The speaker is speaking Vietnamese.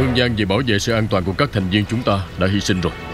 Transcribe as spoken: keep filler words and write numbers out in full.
Hương Giang vì bảo vệ sự an toàn của các thành viên chúng ta đã hy sinh rồi.